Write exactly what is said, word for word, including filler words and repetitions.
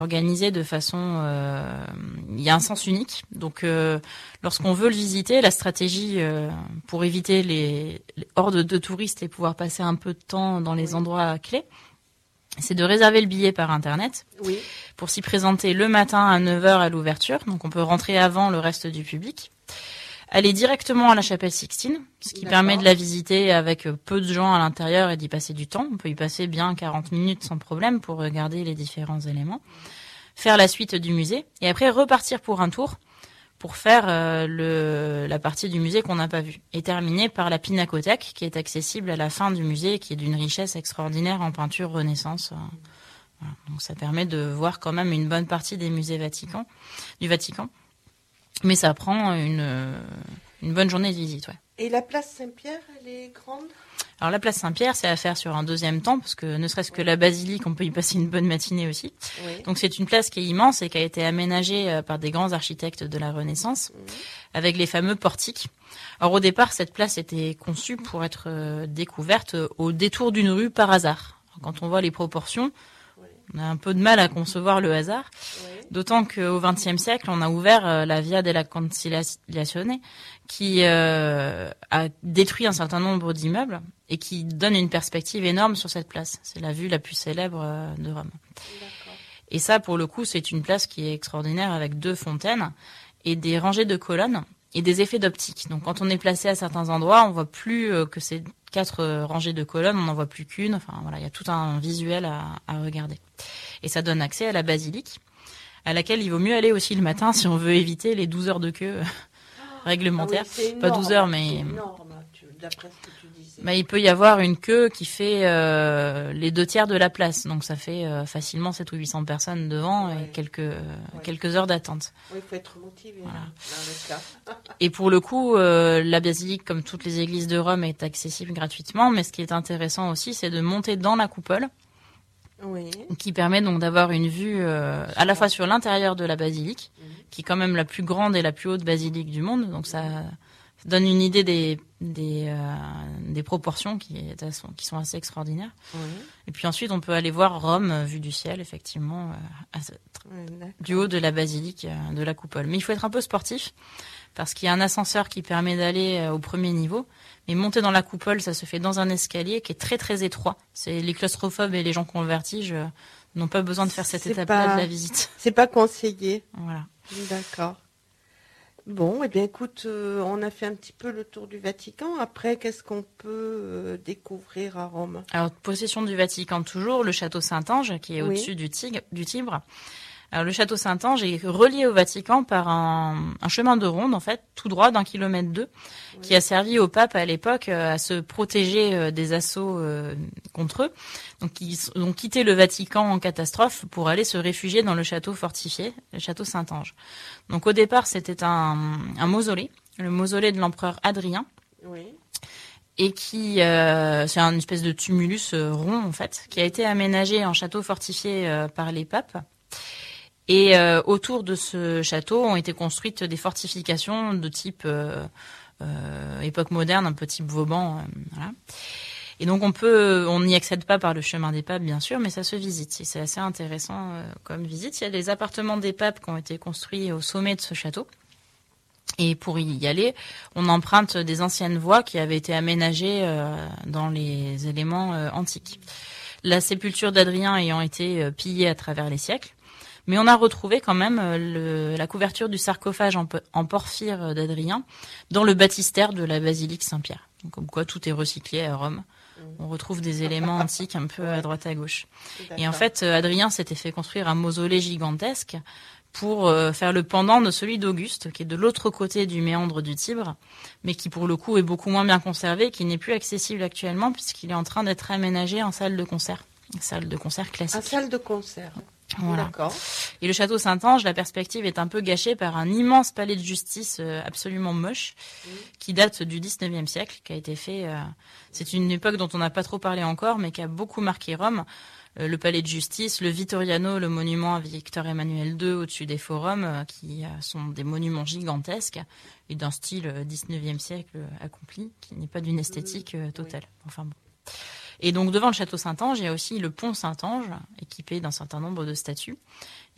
organisé de façon, euh, il y a un sens unique. Donc, euh, lorsqu'on veut le visiter, la stratégie euh, pour éviter les, les hordes de touristes et pouvoir passer un peu de temps dans les oui. endroits clés, c'est de réserver le billet par Internet oui. pour s'y présenter le matin à neuf heures à l'ouverture. Donc, on peut rentrer avant le reste du public. Aller directement à la chapelle Sixtine, ce qui D'accord. permet de la visiter avec peu de gens à l'intérieur et d'y passer du temps. On peut y passer bien quarante minutes sans problème pour regarder les différents éléments. Faire la suite du musée et après repartir pour un tour pour faire euh, le, la partie du musée qu'on n'a pas vue. Et terminer par la Pinacothèque qui est accessible à la fin du musée, qui est d'une richesse extraordinaire en peinture Renaissance. Voilà. Donc ça permet de voir quand même une bonne partie des musées Vatican, du Vatican. Mais ça prend une, une bonne journée de visite, ouais. Et la place Saint-Pierre, elle est grande ? Alors la place Saint-Pierre, c'est à faire sur un deuxième temps, parce que ne serait-ce que la basilique, on peut y passer une bonne matinée aussi. Oui. Donc c'est une place qui est immense et qui a été aménagée par des grands architectes de la Renaissance, mmh. avec les fameux portiques. Alors au départ, cette place était conçue pour être découverte au détour d'une rue par hasard. Quand on voit les proportions, on a un peu de mal à concevoir le hasard, oui. d'autant qu'au vingtième siècle, on a ouvert euh, la Via della Conciliazione, qui euh, a détruit un certain nombre d'immeubles et qui donne une perspective énorme sur cette place. C'est la vue la plus célèbre euh, de Rome. D'accord. Et ça, pour le coup, c'est une place qui est extraordinaire avec deux fontaines et des rangées de colonnes et des effets d'optique. Donc, quand on est placé à certains endroits, on voit plus euh, que ces quatre euh, rangées de colonnes, on n'en voit plus qu'une. Enfin, voilà, il y a tout un visuel à, à regarder. Et ça donne accès à la basilique, à laquelle il vaut mieux aller aussi le matin si on veut éviter les douze heures de queue réglementaire. Ah oui, énorme, pas douze heures, mais... C'est énorme, tu, d'après ce que tu disais. Bah, il peut y avoir une queue qui fait euh, les deux tiers de la place. Donc ça fait euh, facilement sept ou huit cents personnes devant ouais. et quelques, euh, ouais. quelques heures d'attente. Oui, il faut être motivé voilà. hein, dans le cas. Et pour le coup, euh, la basilique, comme toutes les églises de Rome, est accessible gratuitement. Mais ce qui est intéressant aussi, c'est de monter dans la coupole. Oui. Qui permet donc d'avoir une vue euh, à la fois sur l'intérieur de la basilique, mmh. qui est quand même la plus grande et la plus haute basilique du monde. Donc ça donne une idée des des, euh, des proportions qui, est, qui sont assez extraordinaires. Oui. Et puis ensuite, on peut aller voir Rome euh, vue du ciel, effectivement, euh, à, oui, du haut de la basilique euh, de la coupole. Mais il faut être un peu sportif parce qu'il y a un ascenseur qui permet d'aller euh, au premier niveau. Mais monter dans la coupole, ça se fait dans un escalier qui est très très étroit. C'est les claustrophobes et les gens qui ont le vertige euh, n'ont pas besoin de faire cette c'est étape-là pas, de la visite. C'est pas conseillé. Voilà. D'accord. Bon, eh bien écoute, euh, on a fait un petit peu le tour du Vatican. Après, qu'est-ce qu'on peut euh, découvrir à Rome ? Alors, possession du Vatican toujours, le château Saint-Ange qui est oui. au-dessus du, Tigre, du Tibre. Alors, le château Saint-Ange est relié au Vatican par un, un chemin de ronde, en fait, tout droit d'un kilomètre deux, oui. qui a servi au pape à l'époque à se protéger des assauts euh, contre eux. Donc, ils ont quitté le Vatican en catastrophe pour aller se réfugier dans le château fortifié, le château Saint-Ange. Donc, au départ, c'était un, un mausolée, le mausolée de l'empereur Adrien. Oui. Et qui, euh, c'est une espèce de tumulus euh, rond, en fait, qui a été aménagé en château fortifié euh, par les papes. Et euh, autour de ce château ont été construites des fortifications de type euh, euh, époque moderne, un peu type Vauban. Euh, voilà. Et donc on peut, on n'y accède pas par le chemin des papes, bien sûr, mais ça se visite. Et c'est assez intéressant euh, comme visite. Il y a des appartements des papes qui ont été construits au sommet de ce château. Et pour y aller, on emprunte des anciennes voies qui avaient été aménagées euh, dans les éléments euh, antiques. La sépulture d'Adrien ayant été euh, pillée à travers les siècles. Mais on a retrouvé quand même le, la couverture du sarcophage en, en porphyre d'Adrien dans le baptistère de la basilique Saint-Pierre. Donc, comme quoi tout est recyclé à Rome. On retrouve des éléments antiques un peu à droite à gauche. D'accord. Et en fait, Adrien s'était fait construire un mausolée gigantesque pour euh, faire le pendant de celui d'Auguste, qui est de l'autre côté du méandre du Tibre, mais qui pour le coup est beaucoup moins bien conservé, qui n'est plus accessible actuellement puisqu'il est en train d'être aménagé en salle de concert. Une salle de concert classique. En salle de concert. Voilà. D'accord. Et le château Saint-Ange, la perspective est un peu gâchée par un immense palais de justice euh, absolument moche, mmh. qui date du dix-neuvième siècle, qui a été fait... Euh, c'est une époque dont on n'a pas trop parlé encore, mais qui a beaucoup marqué Rome. Euh, le palais de justice, le Vittoriano, le monument à Victor Emmanuel deux au-dessus des forums, euh, qui euh, sont des monuments gigantesques et d'un style euh, dix-neuvième siècle euh, accompli, qui n'est pas d'une esthétique euh, totale. Oui. Enfin bon. Et donc devant le château Saint-Ange, il y a aussi le pont Saint-Ange, équipé d'un certain nombre de statues.